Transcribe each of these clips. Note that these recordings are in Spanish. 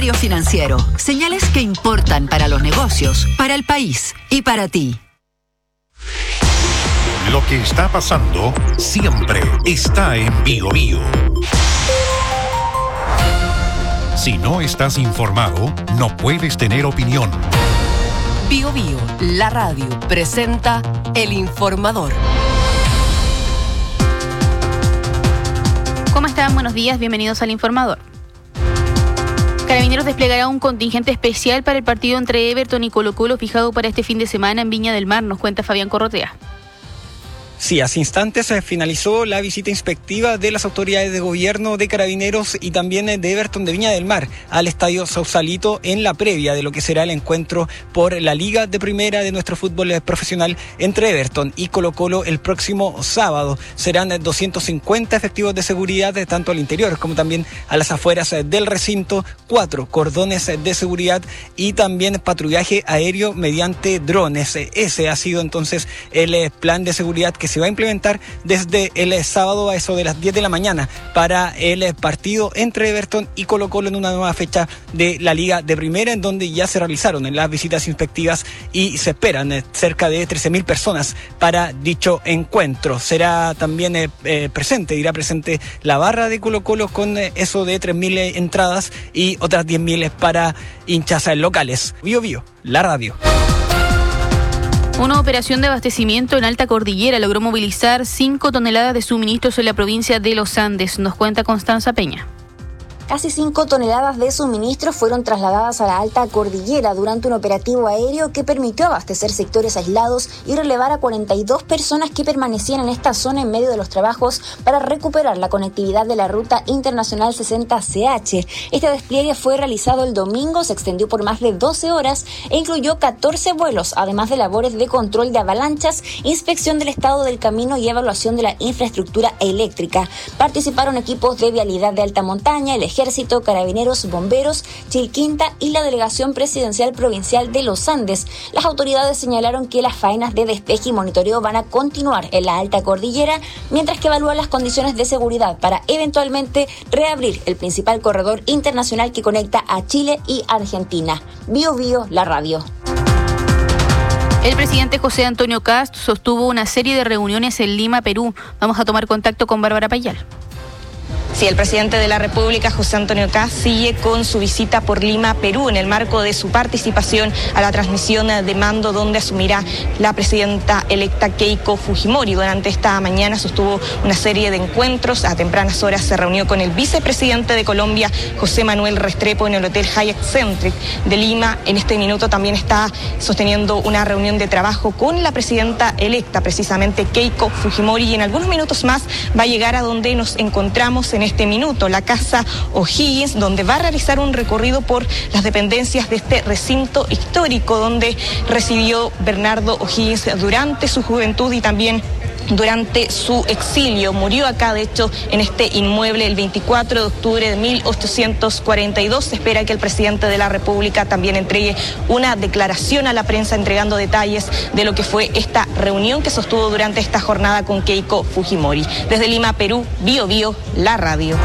Diario Financiero. Señales que importan para los negocios, para el país y para ti. Lo que está pasando siempre está en BioBio. Si no estás informado, no puedes tener opinión. BioBio, la radio, presenta El Informador. ¿Cómo están? Buenos días, bienvenidos al Informador. Carabineros desplegará un contingente especial para el partido entre Everton y Colo-Colo fijado para este fin de semana en Viña del Mar, nos cuenta Fabián Corrotea. Sí, hace instantes se finalizó la visita inspectiva de las autoridades de gobierno, de Carabineros y también de Everton de Viña del Mar al Estadio Sausalito en la previa de lo que será el encuentro por la Liga de Primera de nuestro fútbol profesional entre Everton y Colo-Colo el próximo sábado. Serán 250 efectivos de seguridad tanto al interior como también a las afueras del recinto, 4 cordones de seguridad y también patrullaje aéreo mediante drones. Ese ha sido entonces el plan de seguridad que se va a implementar desde el sábado a eso de las 10 de la mañana para el partido entre Everton y Colo-Colo en una nueva fecha de la Liga de Primera, en donde ya se realizaron las visitas inspectivas y se esperan cerca de 13.000 personas para dicho encuentro. Será también irá presente la barra de Colo-Colo con eso de 3.000 entradas y otras 10.000 para hinchas locales. BioBio, la radio. Una operación de abastecimiento en Alta Cordillera logró movilizar 5 toneladas de suministros en la provincia de Los Andes, nos cuenta Constanza Peña. Casi 5 toneladas de suministros fueron trasladadas a la Alta Cordillera durante un operativo aéreo que permitió abastecer sectores aislados y relevar a 42 personas que permanecían en esta zona en medio de los trabajos para recuperar la conectividad de la Ruta Internacional 60CH. Este despliegue fue realizado el domingo, se extendió por más de 12 horas e incluyó 14 vuelos, además de labores de control de avalanchas, inspección del estado del camino y evaluación de la infraestructura eléctrica. Participaron equipos de vialidad de alta montaña, el Ejército, Carabineros, Bomberos, Chilquinta y la Delegación Presidencial Provincial de Los Andes. Las autoridades señalaron que las faenas de despeje y monitoreo van a continuar en la Alta Cordillera, mientras que evalúan las condiciones de seguridad para eventualmente reabrir el principal corredor internacional que conecta a Chile y Argentina. BioBio, la radio. El presidente José Antonio Kast sostuvo una serie de reuniones en Lima, Perú. Vamos a tomar contacto con Bárbara Payal. Sí, el presidente de la República, José Antonio Kast, sigue con su visita por Lima, Perú, en el marco de su participación a la transmisión de mando donde asumirá la presidenta electa Keiko Fujimori. Durante esta mañana sostuvo una serie de encuentros. A tempranas horas se reunió con el vicepresidente de Colombia, José Manuel Restrepo, en el Hotel Hyatt Centric de Lima. En este minuto también está sosteniendo una reunión de trabajo con la presidenta electa, precisamente Keiko Fujimori, y en algunos minutos más va a llegar a donde nos encontramos en este minuto, la Casa O'Higgins, donde va a realizar un recorrido por las dependencias de este recinto histórico donde residió Bernardo O'Higgins durante su juventud y también durante su exilio. Murió acá, de hecho, en este inmueble el 24 de octubre de 1842. Se espera que el presidente de la República también entregue una declaración a la prensa entregando detalles de lo que fue esta reunión que sostuvo durante esta jornada con Keiko Fujimori. Desde Lima, Perú, BioBio, la radio.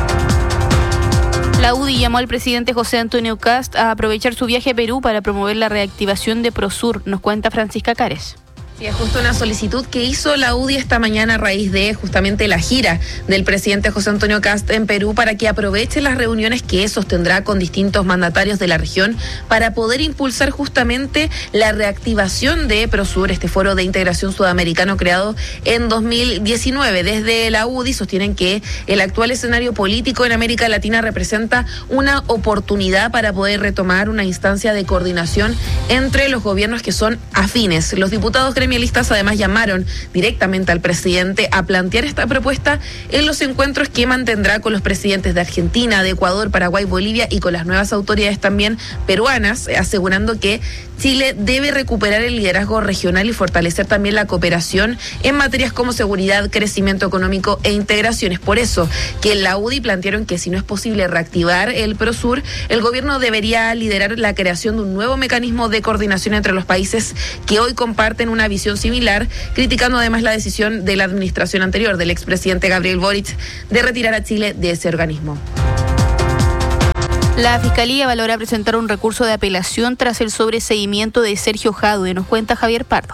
La UDI llamó al presidente José Antonio Kast a aprovechar su viaje a Perú para promover la reactivación de Prosur, nos cuenta Francisca Cares. Sí, es justo una solicitud que hizo la UDI esta mañana a raíz de justamente la gira del presidente José Antonio Kast en Perú para que aproveche las reuniones que sostendrá con distintos mandatarios de la región para poder impulsar justamente la reactivación de Prosur, este foro de integración sudamericano creado en 2019. Desde la UDI sostienen que el actual escenario político en América Latina representa una oportunidad para poder retomar una instancia de coordinación entre los gobiernos que son afines. Los diputados gremialistas además llamaron directamente al presidente a plantear esta propuesta en los encuentros que mantendrá con los presidentes de Argentina, de Ecuador, Paraguay, Bolivia y con las nuevas autoridades también peruanas, asegurando que Chile debe recuperar el liderazgo regional y fortalecer también la cooperación en materias como seguridad, crecimiento económico e integraciones. Por eso que en la UDI plantearon que si no es posible reactivar el Prosur, el gobierno debería liderar la creación de un nuevo mecanismo de coordinación entre los países que hoy comparten una visión similar, criticando además la decisión de la administración anterior del expresidente Gabriel Boric de retirar a Chile de ese organismo. La Fiscalía valora presentar un recurso de apelación tras el sobreseimiento de Sergio Jadue. Nos cuenta Javier Pardo.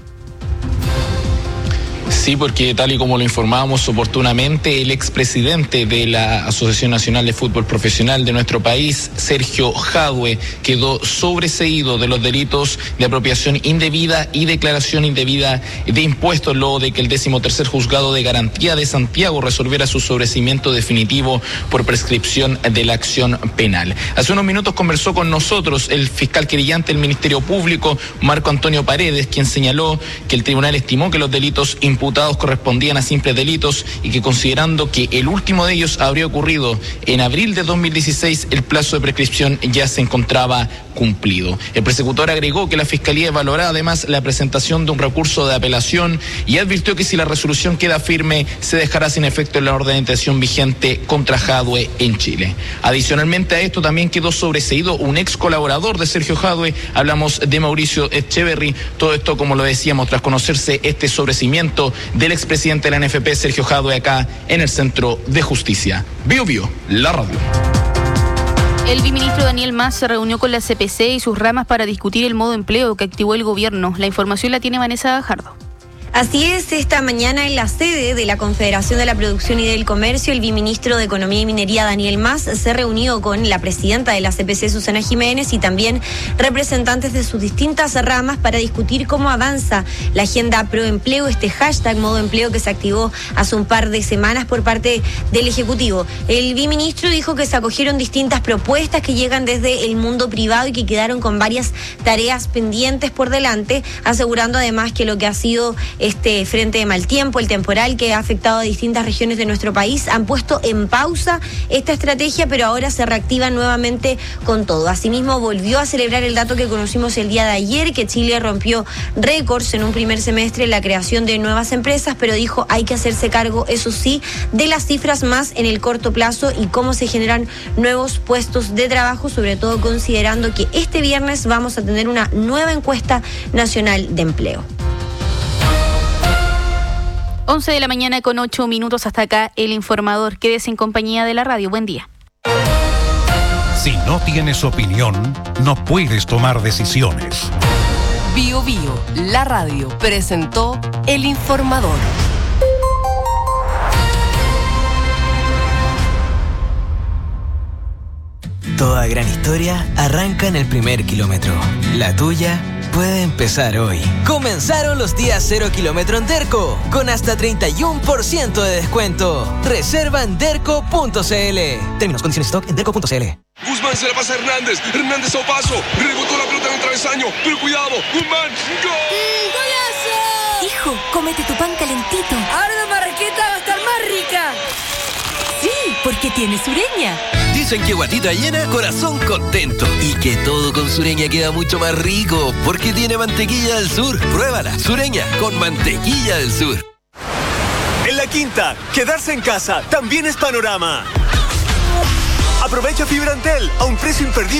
Sí, porque tal y como lo informábamos oportunamente, el expresidente de la Asociación Nacional de Fútbol Profesional de nuestro país, Sergio Jadue, quedó sobreseído de los delitos de apropiación indebida y declaración indebida de impuestos, luego de que el 13º Juzgado de Garantía de Santiago resolviera su sobreseimiento definitivo por prescripción de la acción penal. Hace unos minutos conversó con nosotros el fiscal querellante del Ministerio Público, Marco Antonio Paredes, quien señaló que el tribunal estimó que los delitos imputados correspondían a simples delitos y que, considerando que el último de ellos habría ocurrido en abril de 2016, el plazo de prescripción ya se encontraba cumplido. El persecutor agregó que la Fiscalía evaluará además la presentación de un recurso de apelación y advirtió que si la resolución queda firme, se dejará sin efecto la orden de detención vigente contra Jadue en Chile. Adicionalmente a esto, también quedó sobreseído un ex colaborador de Sergio Jadue. Hablamos de Mauricio Echeverry. Todo esto, como lo decíamos, tras conocerse este sobreseimiento del expresidente de la NFP, Sergio Jadue, acá en el Centro de Justicia. Bio Bio, la radio. El viceministro Daniel Mas se reunió con la CPC y sus ramas para discutir el modo empleo que activó el gobierno. La información la tiene Vanessa Gajardo. Así es, esta mañana en la sede de la Confederación de la Producción y del Comercio, el viceministro de Economía y Minería, Daniel Mas, se reunió con la presidenta de la CPC, Susana Jiménez, y también representantes de sus distintas ramas para discutir cómo avanza la agenda proempleo, este hashtag modo empleo que se activó hace un par de semanas por parte del Ejecutivo. El viceministro dijo que se acogieron distintas propuestas que llegan desde el mundo privado y que quedaron con varias tareas pendientes por delante, asegurando además que lo que ha sido este frente de mal tiempo, el temporal que ha afectado a distintas regiones de nuestro país, han puesto en pausa esta estrategia, pero ahora se reactiva nuevamente con todo. Asimismo, volvió a celebrar el dato que conocimos el día de ayer, que Chile rompió récords en un primer semestre en la creación de nuevas empresas, pero dijo hay que hacerse cargo, eso sí, de las cifras más en el corto plazo y cómo se generan nuevos puestos de trabajo, sobre todo considerando que este viernes vamos a tener una nueva encuesta nacional de empleo. 11 de la mañana con 8 minutos, hasta acá el informador. Quédese en compañía de la radio. Buen día. Si no tienes opinión, no puedes tomar decisiones. Bio Bio, la radio, presentó el informador. Toda gran historia arranca en el primer kilómetro. La tuya puede empezar hoy. Comenzaron los días 0 kilómetro en Derco, con hasta 31% de descuento. Reserva en derco.cl. Términos, condiciones, stock en derco.cl. Guzmán se la pasa a Hernández. Hernández a Opaso. Rebotó la pelota en el travesaño. Pero cuidado. Guzmán. ¡Gol! ¡Golazo! Hijo, cómete tu pan calentito. Ahora la marraqueta va a estar más rica. Sí, porque tiene Sureña. Dicen que guatita llena, corazón contento. Y que todo con Sureña queda mucho más rico, porque tiene mantequilla del sur. Pruébala, Sureña, con mantequilla del sur. En La Quinta, quedarse en casa también es panorama. Aprovecha fibra Antel a un precio imperdible.